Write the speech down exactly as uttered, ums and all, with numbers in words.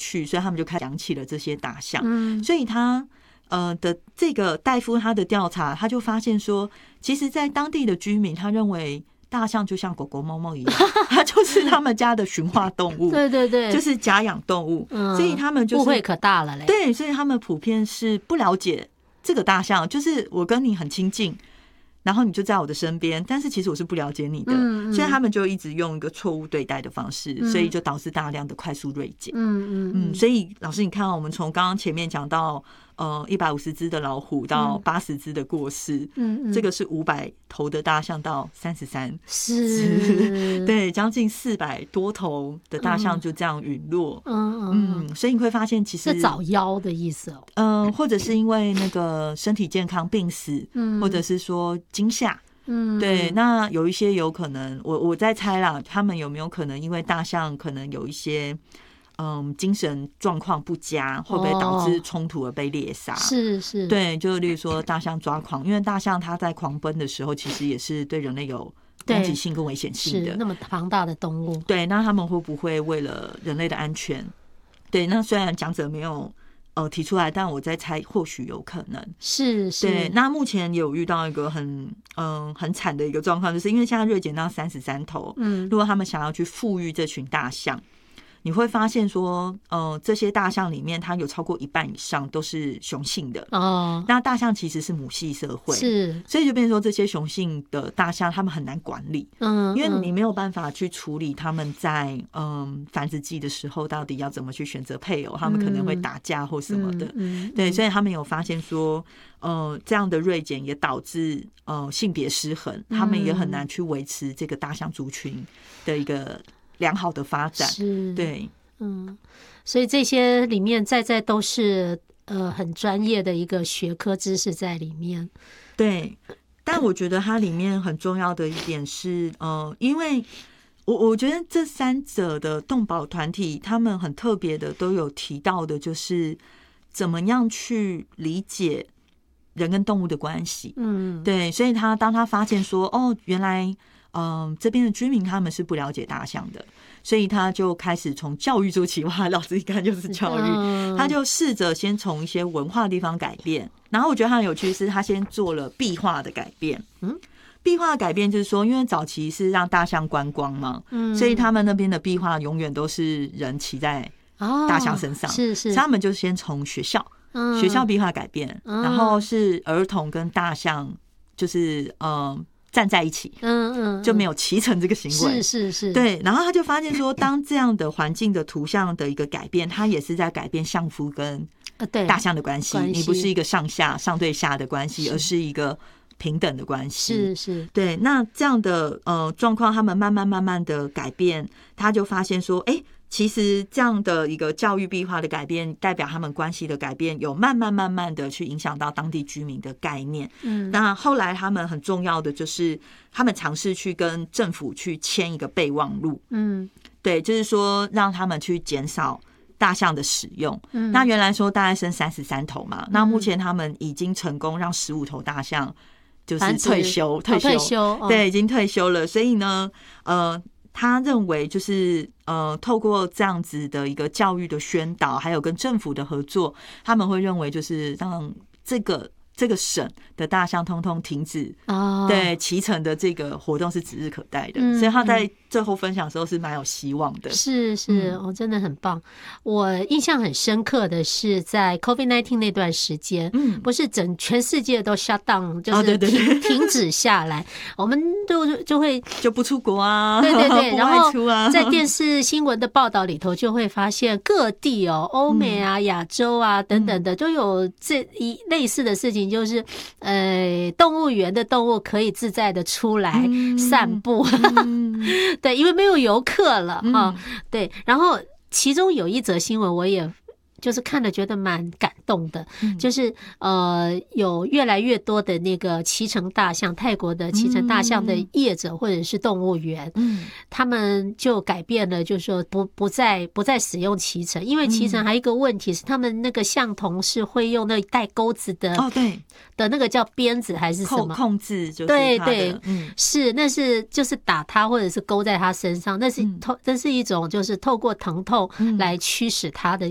趣，所以他们就开始养起了这些大象。嗯，所以他呃的这个大夫他的调查，他就发现说，其实，在当地的居民，他认为大象就像狗狗、猫猫一样，它就是他们家的驯化动物， 对对对， 就是假养动物， 嗯、 所以他们就是误会可大了嘞。 对，所以他们普遍是不了解这个大象，就是我跟你很亲近。然后你就在我的身边，但是其实我是不了解你的，嗯嗯，所以他们就一直用一个错误对待的方式，嗯，所以就导致大量的快速锐减。嗯嗯嗯，所以老师你看，我们从刚刚前面讲到呃一百五十只的老虎到八十只的过世，嗯嗯，这个是五百头的大象到三十三是， 对，将近四百多头的大象就这样陨落。嗯 嗯, 嗯，所以你会发现其实是早夭的意思哦。 嗯、呃，或者是因为那个身体健康病死，嗯，或者是说惊吓。嗯，对，那有一些有可能，我我在猜啦，他们有没有可能因为大象可能有一些嗯精神状况不佳，会不会导致冲突而被猎杀？哦， 是是， 对，就例如说大象抓狂，因为大象它在狂奔的时候，其实也是对人类有攻击性跟危险性的， 是那么庞大的动物。 对，那他们会不会为了人类的安全？对，那虽然讲者没有。呃，提出来，但我在猜，或许有可能是是。 对，那目前有遇到一个很嗯、呃、很惨的一个状况，就是因为现在锐减到三十三头，嗯，如果他们想要去复育这群大象，你会发现说，呃，这些大象里面，它有超过一半以上都是雄性的哦。那大象其实是母系社会， 是， 所以就变成说，这些雄性的大象，他们很难管理，嗯，因为你没有办法去处理他们在嗯繁殖季的时候，到底要怎么去选择配偶，他们可能会打架或什么的，嗯，对，所以他们有发现说，呃，这样的锐减也导致呃性别失衡，他们也很难去维持这个大象族群的一个良好的发展， 是， 对， 嗯，所以这些里面在在都是呃很专业的一个学科知识在里面， 对。但我觉得它里面很重要的一点是，呃，因为我我觉得这三者的动保团体，他们很特别的都有提到的，就是怎么样去理解人跟动物的关系，嗯，对，所以他当他发现说，哦，原来。嗯，这边的居民他们是不了解大象的，所以他就开始从教育做起。哇，老师一看就是教育，他就试着先从一些文化的地方改变。然后我觉得他很有趣的是，他先做了壁画的改变。嗯，壁画的改变就是说，因为早期是让大象观光嘛，嗯，所以他们那边的壁画永远都是人骑在大象身上， 哦，是是， 所以他们就先从学校，嗯，学校壁画改变，嗯，然后是儿童跟大象，就是嗯。站在一起，嗯嗯，就没有骑乘这个行为， 是是是， 对。然后他就发现说，当这样的环境的图像的一个改变，它也是在改变相夫跟大象的关系。你不是一个上下上对下的关系，而是一个平等的关系。 是是， 对。那这样的呃状况，他们慢慢慢慢的改变，他就发现说，哎，欸。其实这样的一个教育壁画的改变，代表他们关系的改变，有慢慢慢慢的去影响到当地居民的概念。嗯，那后来他们很重要的就是，他们尝试去跟政府去签一个备忘录。嗯，对，就是说让他们去减少大象的使用。嗯，那原来说大概剩三十三头嘛，嗯，那目前他们已经成功让十五头大象就是退休，退休，退休，哦，对，已经退休了。所以呢，呃。他认为就是呃，透过这样子的一个教育的宣导，还有跟政府的合作，他们会认为就是让这个这个省的大象通通停止，哦，对骑乘的这个活动是指日可待的，嗯，所以他在最后分享的时候是蛮有希望的。 是是，嗯，哦，真的很棒。我印象很深刻的是在 COVID 十九 那段时间，嗯，不是整全世界都 shut down， 就是停，哦，对对对停止下来，我们都就会就不出国啊， 对对对， 然后在电视新闻的报道里头就会发现各地哦，欧美啊、亚洲啊等等的都有这一类似的事情。就是呃，动物园的动物可以自在的出来散步，嗯、对，因为没有游客了哈，嗯，对。然后其中有一则新闻，我也就是看了觉得蛮感动的，嗯，就是呃有越来越多的那个骑乘大象，泰国的骑乘大象的业者或者是动物园，嗯，他们就改变了，就是说不不再不再使用骑乘，因为骑乘还有一个问题是，他们那个象童是会用那带钩子的哦，对的那个叫鞭子还是什么控制，就是对对，嗯，是那是就是打他或者是勾在他身上，那是透，这是一种就是透过疼痛来驱使他的